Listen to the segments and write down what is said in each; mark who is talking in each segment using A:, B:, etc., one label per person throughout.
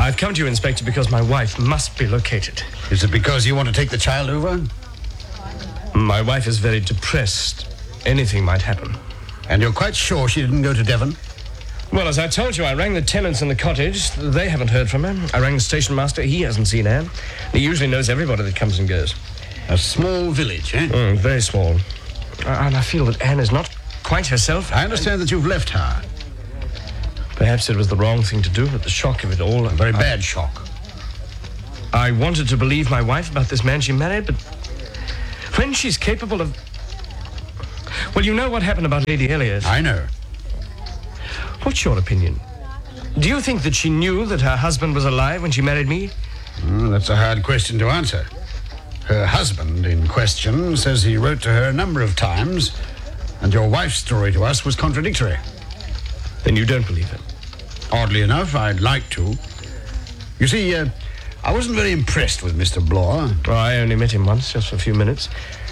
A: I've come to you, Inspector, because my wife must be located.
B: Is it because you want to take the child over?
A: My wife is very depressed. Anything might happen.
B: And you're quite sure she didn't go to Devon?
A: Well, as I told you, I rang the tenants in the cottage. They haven't heard from her. I rang the station master. He hasn't seen her. He usually knows everybody that comes and goes.
B: A small village, eh?
A: Very small. And I feel that Anne is not quite herself.
B: I understand that you've left her.
A: Perhaps it was the wrong thing to do, but the shock of it all...
B: A very bad shock.
A: I wanted to believe my wife about this man she married, but when she's capable of... Well, you know what happened about Lady Elliot.
B: I know.
A: What's your opinion? Do you think that she knew that her husband was alive when she married me?
B: That's a hard question to answer. Her husband in question says he wrote to her a number of times, and your wife's story to us was contradictory.
A: Then you don't believe it?
B: Oddly enough, I'd like to. You see, I wasn't very impressed with Mr. Blore.
A: Well, I only met him once, just for a few minutes.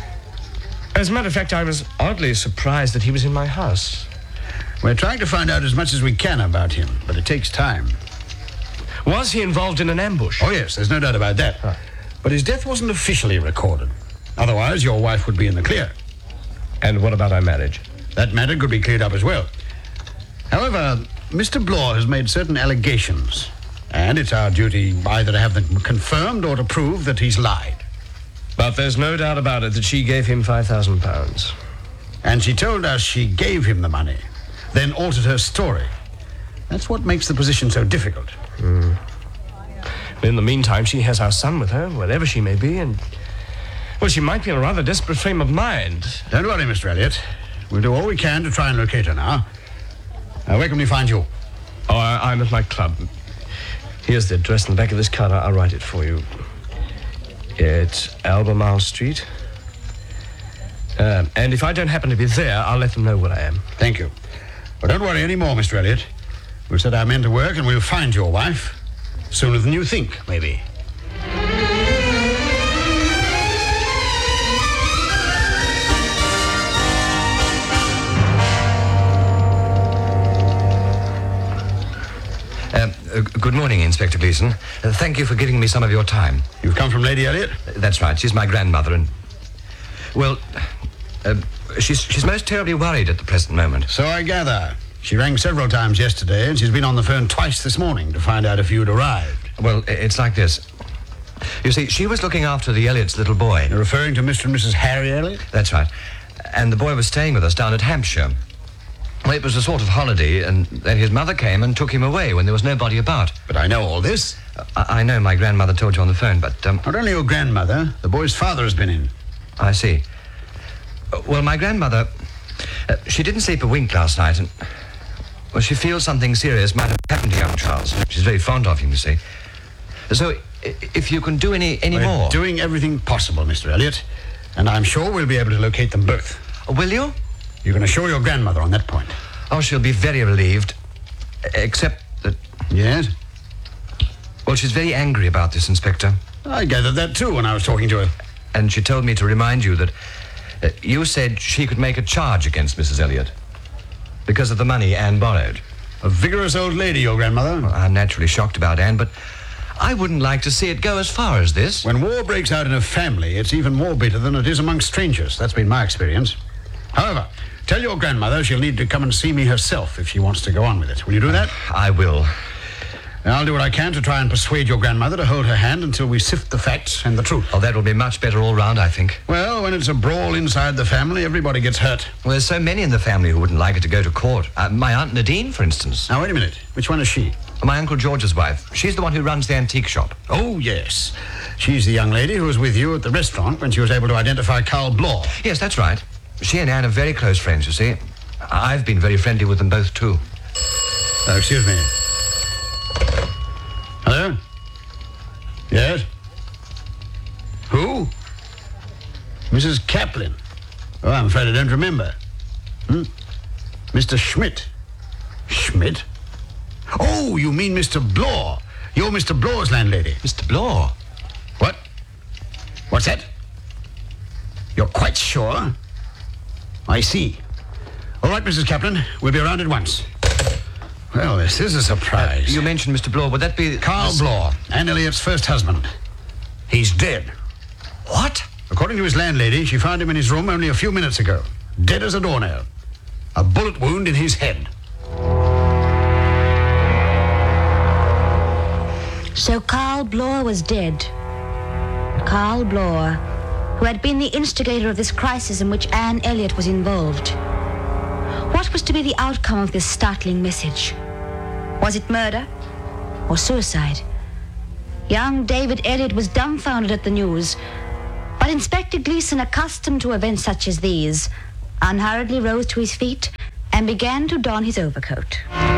A: As a matter of fact, I was oddly surprised that he was in my house.
B: We're trying to find out as much as we can about him, but it takes time.
A: Was he involved in an ambush?
B: Oh, yes, there's no doubt about that.
A: Huh.
B: But his death wasn't officially recorded. Otherwise, your wife would be in the clear.
A: And what about our marriage?
B: That matter could be cleared up as well. However, Mr. Blore has made certain allegations, and it's our duty either to have them confirmed or to prove that he's lied.
A: But there's no doubt about it that she gave him £5,000.
B: And she told us she gave him the money, then altered her story. That's what makes the position so difficult.
A: In the meantime, she has our son with her, wherever she may be, and... Well, she might be in a rather desperate frame of mind.
B: Don't worry, Mr. Elliot. We'll do all we can to try and locate her now. Where can we find you?
A: Oh, I'm at my club. Here's the address on the back of this card. I'll write it for you. It's Albemarle Street. And if I don't happen to be there, I'll let them know where I am.
B: Thank you. Well, don't worry any more, Mr. Elliot. We'll set our men to work and we'll find your wife. Sooner than you think, maybe.
C: Good morning, Inspector Gleeson. Thank you for giving me some of your time.
B: You've come from Lady Elliot?
C: That's right. She's my grandmother and... Well, she's most terribly worried at the present moment.
B: So I gather. She rang several times yesterday and she's been on the phone twice this morning to find out if you'd arrived.
C: Well, it's like this. You see, she was looking after the Elliots' little boy.
B: You're referring to Mr. and Mrs. Harry Elliot?
C: That's right. And the boy was staying with us down at Hampshire. Well, it was a sort of holiday, and then his mother came and took him away when there was nobody about.
B: But I know all this.
C: I know my grandmother told you on the phone, but...
B: Not only your grandmother, the boy's father has been in.
C: I see. Well, my grandmother... she didn't sleep a wink last night, and... Well, she feels something serious might have happened to young Charles. She's very fond of him, you see. So, if you can do any
B: We're
C: more...
B: doing everything possible, Mr. Elliot. And I'm sure we'll be able to locate them both.
C: Will you?
B: You can assure your grandmother on that point.
C: Oh, she'll be very relieved. Except that...
B: Yes?
C: Well, she's very angry about this, Inspector.
B: I gathered that too when I was talking to her.
C: And she told me to remind you that you said she could make a charge against Mrs. Elliot because of the money Anne borrowed.
B: A vigorous old lady, your grandmother.
C: Well, I'm naturally shocked about Anne, but I wouldn't like to see it go as far as this.
B: When war breaks out in a family, it's even more bitter than it is among strangers. That's been my experience. However, tell your grandmother she'll need to come and see me herself if she wants to go on with it. Will you do that?
C: I will.
B: I'll do what I can to try and persuade your grandmother to hold her hand until we sift the facts and the truth.
C: Oh, that will be much better all round, I think.
B: Well, when it's a brawl inside the family, everybody gets hurt.
C: Well, there's so many in the family who wouldn't like it to go to court. My Aunt Nadine, for instance.
B: Now, wait a minute. Which one is she?
C: My Uncle George's wife. She's the one who runs the antique shop.
B: Oh, yes. She's the young lady who was with you at the restaurant when she was able to identify Carl Blore.
C: Yes, that's right. She and Anne are very close friends, you see. I've been very friendly with them both, too.
B: Oh, excuse me. Hello? Yes? Who? Mrs. Kaplan. Oh, I'm afraid I don't remember. Mr. Schmidt. Schmidt? Oh, you mean Mr. Blore. You're Mr. Blore's landlady.
C: Mr. Blore?
B: What? What's that? You're quite sure? I see. All right, Mrs. Kaplan. We'll be around at once. Well, this is a surprise.
C: You mentioned Mr. Blore. Would that be...
B: Carl Blore, Anne Elliot's first husband. He's dead.
C: What?
B: According to his landlady, she found him in his room only a few minutes ago. Dead as a doornail. A bullet wound in his head.
D: So Carl Blore was dead. Carl Blore, who had been the instigator of this crisis in which Anne Elliot was involved. What was to be the outcome of this startling message? Was it murder or suicide? Young David Elliot was dumbfounded at the news, but Inspector Gleeson, accustomed to events such as these, unhurriedly rose to his feet and began to don his overcoat.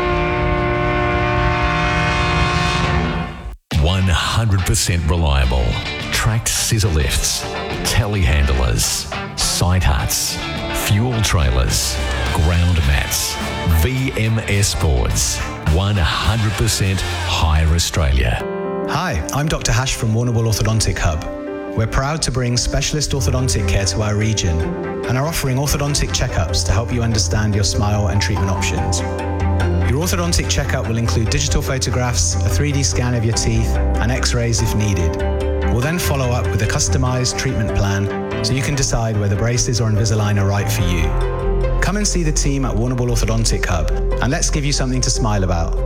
E: 100% reliable. Tracked scissor lifts, telehandlers, site huts, fuel trailers, ground mats, VMS boards. 100% Hire Australia.
F: Hi, I'm Dr. Hash from Warrnambool Orthodontic Hub. We're proud to bring specialist orthodontic care to our region and are offering orthodontic checkups to help you understand your smile and treatment options. Your orthodontic checkup will include digital photographs, a 3D scan of your teeth, and x-rays if needed. We'll then follow up with a customised treatment plan so you can decide whether braces or Invisalign are right for you. Come and see the team at Warrnambool Orthodontic Hub and let's give you something to smile about.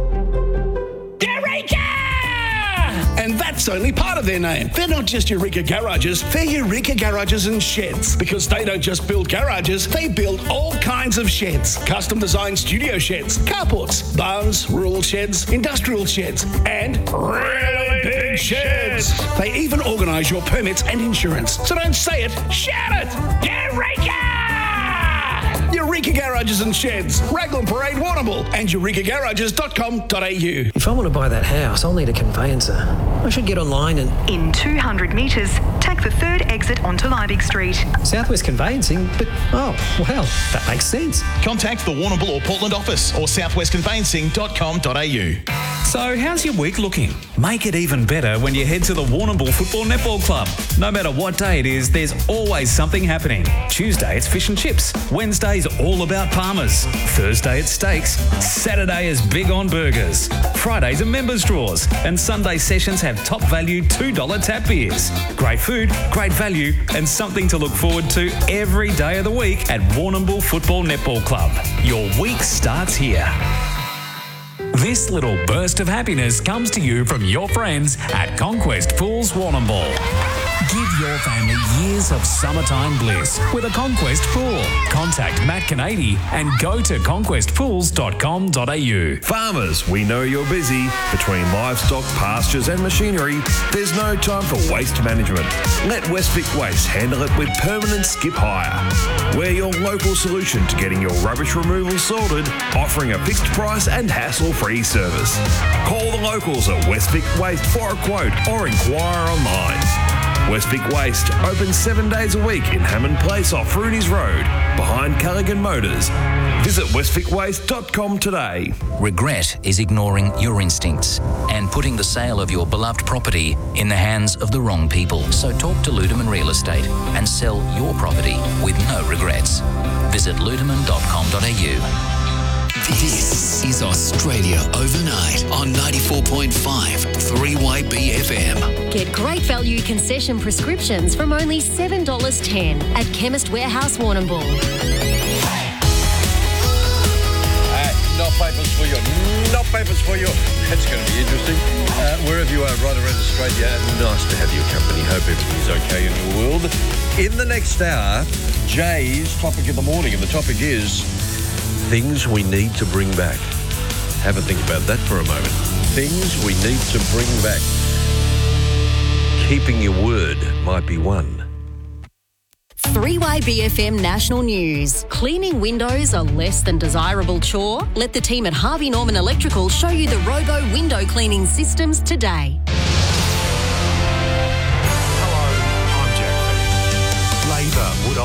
G: And that's only part of their name. They're not just Eureka Garages, they're Eureka Garages and Sheds. Because they don't just build garages, they build all kinds of sheds. Custom designed studio sheds, carports, barns, rural sheds, industrial sheds, and really big sheds. They even organise your permits and insurance. So don't say it, shout it! Eureka! Eureka Garages and Sheds, Raglan Parade, Warrnambool, and eurekagarages.com.au.
H: If I want to buy that house, I'll need a conveyancer. I should get online and...
I: In 200 metres, take the third exit onto Liebig Street.
H: Southwest Conveyancing? But, oh, well, that makes sense.
J: Contact the Warrnambool or Portland office or southwestconveyancing.com.au.
K: So, how's your week looking? Make it even better when you head to the Warrnambool Football Netball Club. No matter what day it is, there's always something happening. Tuesday, it's fish and chips. Wednesday's all about Palmer's. Thursday, it's steaks. Saturday is big on burgers. Fridays are members' draws. And Sunday sessions have top value $2 tap beers. Great food, great value, and something to look forward to every day of the week at Warrnambool Football Netball Club. Your week starts here.
L: This little burst of happiness comes to you from your friends at Conquest Pools Warrnambool. Give your family years of summertime bliss with a Conquest pool. Contact Matt Canady and go to conquestpools.com.au.
M: Farmers, we know you're busy. Between livestock, pastures and machinery, there's no time for waste management. Let Westvic Waste handle it with permanent skip hire. We're your local solution to getting your rubbish removal sorted, offering a fixed price and hassle-free service. Call the locals at Westvic Waste for a quote or inquire online. Westvic Waste, open 7 days a week in Hammond Place off Rooney's Road, behind Callaghan Motors. Visit westvicwaste.com today.
N: Regret is ignoring your instincts and putting the sale of your beloved property in the hands of the wrong people. So talk to Ludeman Real Estate and sell your property with no regrets. Visit ludeman.com.au.
O: This is Australia Overnight on 94.5 3YB FM.
P: Get great value concession prescriptions from only $7.10 at Chemist Warehouse Warrnambool.
Q: Not papers for you. Not papers for you. That's going to be interesting. Wherever you are right around Australia, nice to have your company. Hope everything's okay in your world. In the next hour, Jay's topic of the morning, and the topic is things we need to bring back. Have a think about that for a moment. Things we need to bring back. Keeping your word might be one.
P: 3YBFM National News. Cleaning windows a less than desirable chore? Let the team at Harvey Norman Electrical show you the Robo window cleaning systems today.
R: Hello, I'm Jack Fennick. Labor would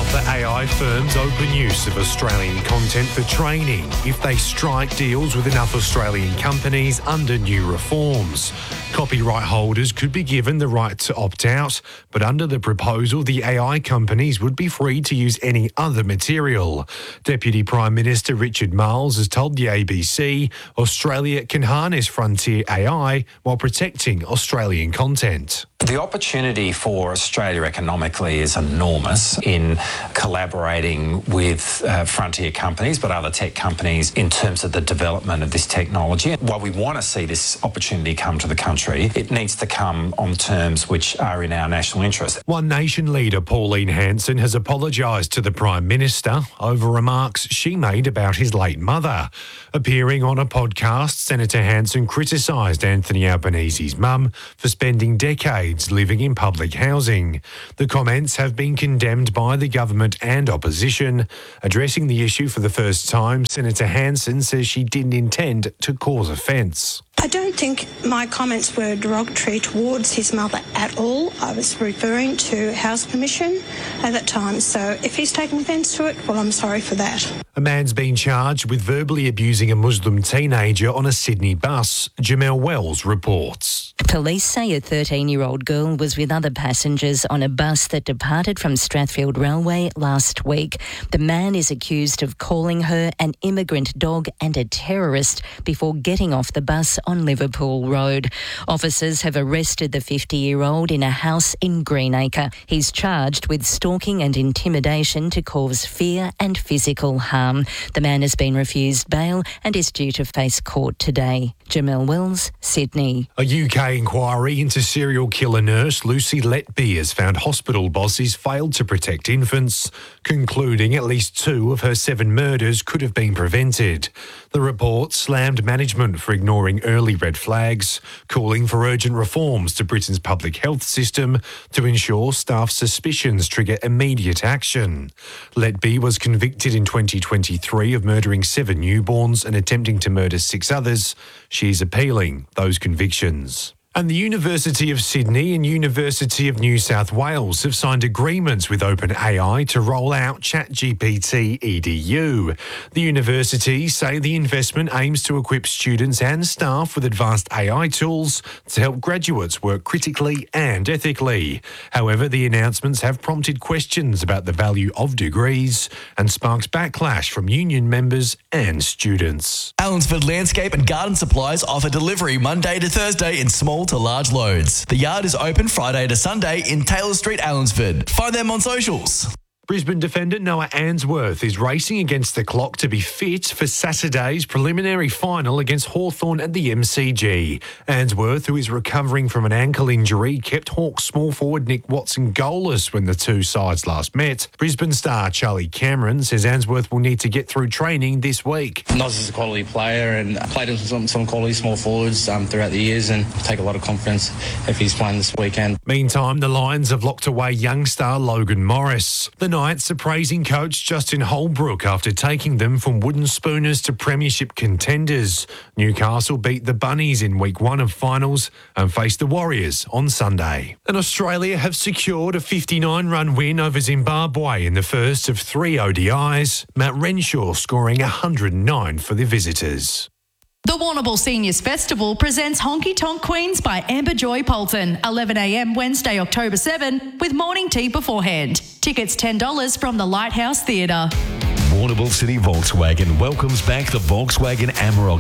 R: offer AI firms open use of Australian content for training if they strike deals with enough Australian companies under new reforms. Copyright holders could be given the right to opt out, but under the proposal, the AI companies would be free to use any other material. Deputy Prime Minister Richard Marles has told the ABC Australia can harness frontier AI while protecting Australian content.
S: The opportunity for Australia economically is enormous in collaborating with frontier companies, but other tech companies in terms of the development of this technology. While we want to see this opportunity come to the country, it needs to come on terms which are in our national interest.
R: One Nation leader Pauline Hanson has apologised to the Prime Minister over remarks she made about his late mother. Appearing on a podcast, Senator Hanson criticised Anthony Albanese's mum for spending decades living in public housing. The comments have been condemned by the government and opposition. Addressing the issue for the first time, Senator Hanson says she didn't intend to cause offence.
T: I don't think my comments were derogatory towards his mother at all. I was referring to House permission at that time, so if he's taken offence to it, well, I'm sorry for that.
R: A man's been charged with verbally abusing a Muslim teenager on a Sydney bus. Jamel Wells reports.
U: Police say a 13-year-old girl was with other passengers on a bus that departed from Strathfield Railway last week. The man is accused of calling her an immigrant dog and a terrorist before getting off the bus on Liverpool Road. Officers have arrested the 50-year-old in a house in Greenacre. He's charged with stalking and intimidation to cause fear and physical harm. The man has been refused bail and is due to face court today. Jamel Wells, Sydney.
R: A UK inquiry into serial killer nurse Lucy Letby has found hospital bosses failed to protect infants, concluding at least 2 of her 7 murders could have been prevented. The report slammed management for ignoring early red flags, calling for urgent reforms to Britain's public health system to ensure staff suspicions trigger immediate action. Letby was convicted in 2023 of murdering 7 newborns and attempting to murder 6 others. She's appealing those convictions. And the University of Sydney and University of New South Wales have signed agreements with OpenAI to roll out ChatGPT EDU. The universities say the investment aims to equip students and staff with advanced AI tools to help graduates work critically and ethically. However, the announcements have prompted questions about the value of degrees and sparked backlash from union members and students.
V: Allensford Landscape and Garden Supplies offer delivery Monday to Thursday in small to large loads. The yard is open Friday to Sunday in Taylor Street, Allensford. Find them on socials.
R: Brisbane defender Noah Answorth is racing against the clock to be fit for Saturday's preliminary final against Hawthorn at the MCG. Answorth, who is recovering from an ankle injury, kept Hawks small forward Nick Watson goalless when the two sides last met. Brisbane star Charlie Cameron says Answorth will need to get through training this week.
W: Nos is a quality player and played in some quality small forwards throughout the years, and take a lot of confidence if he's playing this weekend.
R: Meantime, the Lions have locked away young star Logan Morris. The Knights are praising coach Justin Holbrook after taking them from wooden spooners to premiership contenders. Newcastle beat the Bunnies in week 1 of finals and face the Warriors on Sunday. And Australia have secured a 59-run win over Zimbabwe in the first of 3 ODIs, Matt Renshaw scoring 109 for the visitors.
X: The Warrnambool Seniors Festival presents Honky Tonk Queens by Amber Joy Polton, 11 a.m. Wednesday, October 7, with morning tea beforehand. Tickets $10 from the Lighthouse Theatre.
E: Warrnambool City Volkswagen welcomes back the Volkswagen Amarok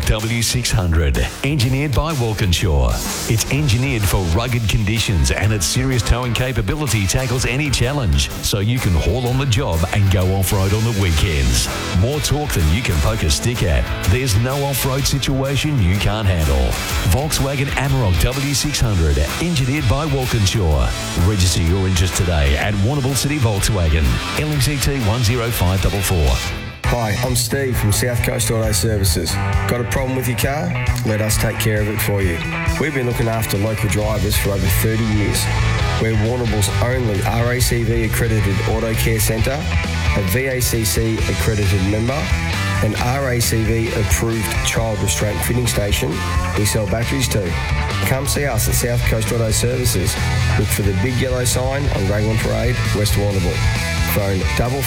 E: W600, engineered by Walkinshaw. It's engineered for rugged conditions and its serious towing capability tackles any challenge, so you can haul on the job and go off-road on the weekends. More torque than you can poke a stick at. There's no off-road situation you can't handle. Volkswagen Amarok W600, engineered by Walkinshaw. Register your interest today at Warrnambool City Volkswagen, LMCT 10544.
Y: Hi, I'm Steve from South Coast Auto Services. Got a problem with your car? Let us take care of it for you. We've been looking after local drivers for over 30 years. We're Warrnambool's only RACV accredited auto care centre, a VACC accredited member, an RACV approved child restraint fitting station we sell batteries to. Come see us at South Coast Auto Services. Look for the big yellow sign on Raglan Parade, West Warrnambool. phone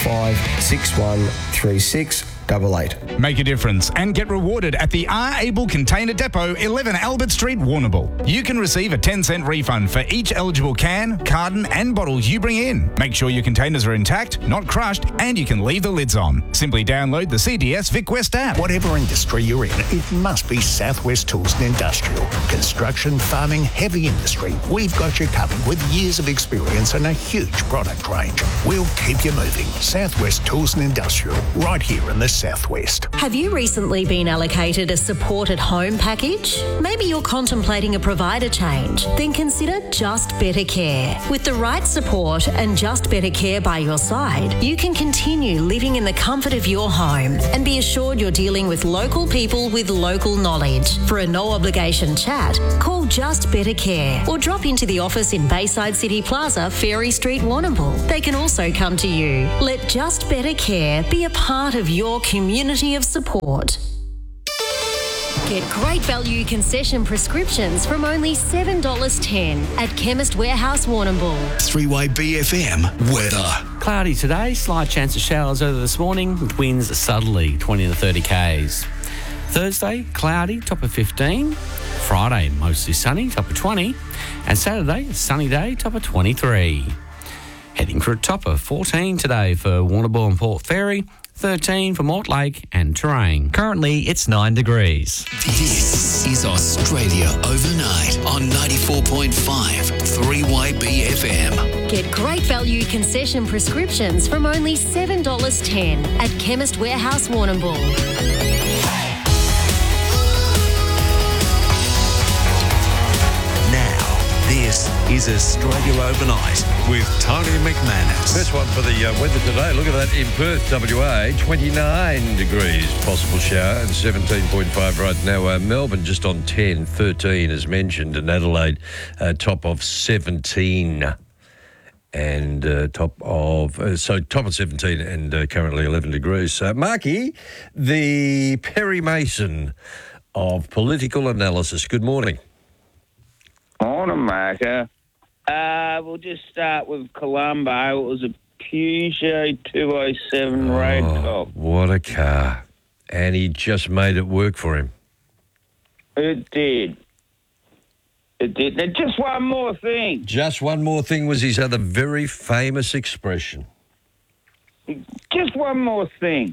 Y: 55613688.
A: Make a difference and get rewarded at the R. Able Container Depot, 11 Albert Street, Warrnambool. You can receive a 10-cent refund for each eligible can, carton and bottle you bring in. Make sure your containers are intact, not crushed, and you can leave the lids on. Simply download the CDS Vic West app.
B: Whatever industry you're in, it must be Southwest Tools and Industrial. Construction, farming, heavy industry. We've got you covered with years of experience and a huge product range. We'll keep you moving. Southwest Tools and Industrial, right here in the Southwest.
P: Have you recently been allocated a support at home package? Maybe you're contemplating a provider change. Then consider Just Better Care. With the right support and Just Better Care by your side, you can continue living in the comfort of your home and be assured you're dealing with local people with local knowledge. For a no-obligation chat, call Just Better Care or drop into the office in Bayside City Plaza, Ferry Street, Warrnambool. They can also come to you. Let Just Better Care be a part of your community of support. Get great value concession prescriptions from only $7.10 at Chemist Warehouse, Warrnambool.
O: 3-Way BFM weather.
C: Cloudy today, slight chance of showers over this morning, with winds southerly 20 to 30 k's. Thursday, cloudy, top of 15. Friday, mostly sunny, top of 20. And Saturday, a sunny day, top of 23. Heading for a top of 14 today for Warrnambool and Port Fairy, 13 for Mortlake and Terrain. Currently, it's 9 degrees.
O: This is Australia Overnight on 94.5 3-Way BFM.
P: Get great value concession prescriptions from only $7.10 at Chemist Warehouse, Warrnambool.
D: This is Australia Overnight with Tony McManus.
Q: First one for the weather today. Look at that in Perth, WA, 29 degrees, possible shower, and 17.5 right now. Melbourne just on 10, 13 as mentioned, and Adelaide top of 17. And top of 17 and currently 11 degrees. Marky, the Perry Mason of political analysis. Good morning.
F: Morning, Marco. We'll just start with Colombo. It was a Peugeot 207 road top.
Q: What a car. And he just made it work for him.
F: It did. It did. Now, just one more thing.
Q: Just one more thing was his other very famous expression.
F: Just one more thing.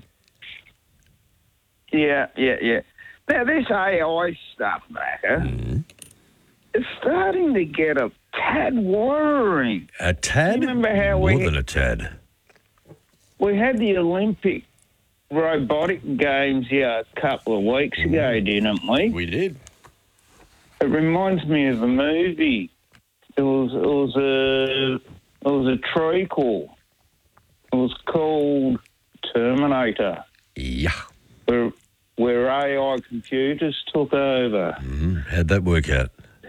F: Yeah. Now, this AI stuff, Marco, it's starting to get a tad worrying.
Q: A tad?
F: You remember how
Q: more than a tad.
F: We had the Olympic robotic games here a couple of weeks ago, didn't we?
Q: We did.
F: It reminds me of a movie. It was a treacle. It was called Terminator.
Q: Yeah.
F: Where AI computers took over.
Q: How'd that work out?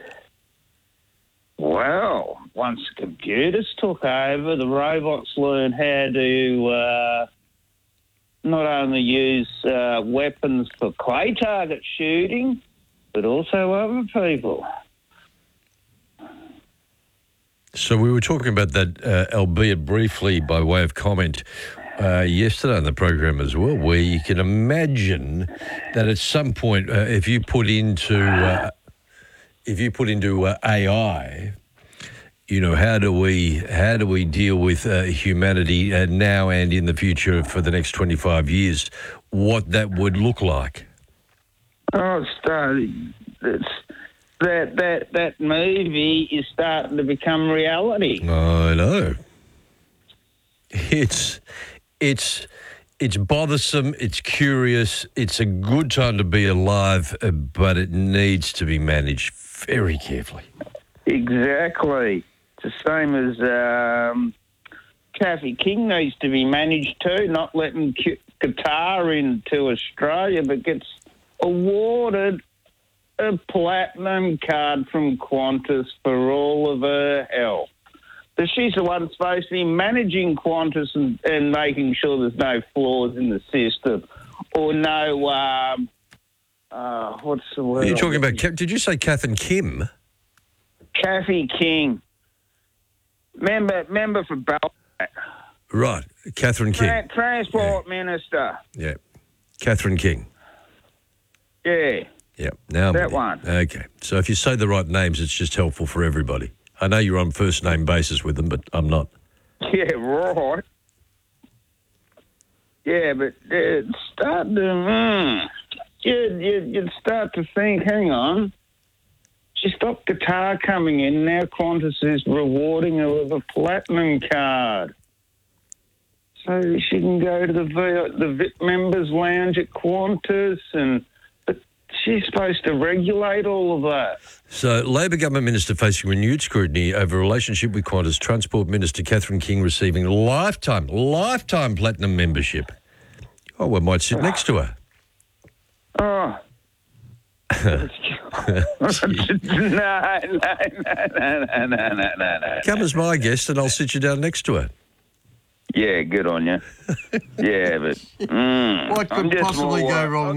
F: Well, once computers took over, the robots learned how to not only use weapons for clay target shooting, but also other people.
Q: So we were talking about that, albeit briefly by way of comment, yesterday on the program as well, where you can imagine that at some point, if you put into AI, you know, how do we deal with humanity now and in the future for the next 25 years? What that would look like?
F: Oh, that movie is starting to become reality.
Q: I know. It's bothersome, it's curious, it's a good time to be alive, but it needs to be managed very carefully.
F: Exactly. It's the same as Kathy King needs to be managed too, not letting Qatar into Australia, but gets awarded a platinum card from Qantas for all of her help. But she's the one supposed to be managing Qantas and making sure there's no flaws in the system or no, what's the word?
Q: You're talking about, did you say Kath and Kim?
F: Kathy King. Member for Ballarat.
Q: Right, Catherine King.
F: Transport Minister.
Q: Yeah, Catherine King.
F: Yeah.
Q: Yep. Now
F: That one.
Q: Okay. So if you say the right names, it's just helpful for everybody. I know you're on first name basis with them, but I'm not.
F: Yeah, right. Yeah, but you'd start to think, hang on, she stopped Qatar coming in, now Qantas is rewarding her with a platinum card. So she can go to the VIP members lounge at Qantas, but she's supposed to regulate all of that.
Q: So Labor government minister facing renewed scrutiny over relationship with Qantas. Transport Minister Catherine King receiving lifetime platinum membership. Oh, we might sit next to her.
F: Oh. No.
Q: Come as my guest and I'll sit you down next to her.
F: Yeah, good on you. Yeah, but...
G: What could possibly go wrong?